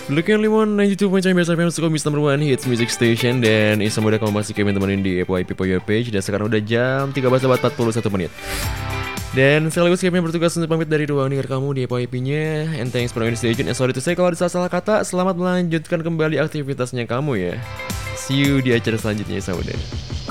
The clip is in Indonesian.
Look and Limon 92.9 Best FM Sukomis number one hits music station. Dan Isa muda kamu masih kami temenin di FYP for your page. Dan sekarang udah jam 13.41 menit. Dan sekaligus kami bertugas untuk pamit dari ruang dengar kamu di FYP-nya. And thanks for your stay tune. And sorry to say kalau ada salah kata. Selamat melanjutkan kembali aktivitasnya kamu ya. See you di acara selanjutnya Isa muda.